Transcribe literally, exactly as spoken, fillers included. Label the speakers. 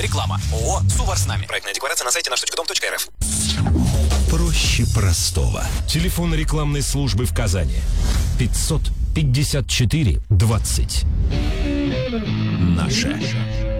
Speaker 1: Реклама. ООО «Сувар с нами». Проектная декларация на сайте наш точка дом точка эр эф.
Speaker 2: Проще простого. Телефон рекламной службы в Казани. пятьсот пятьдесят четыре двадцать. Наша.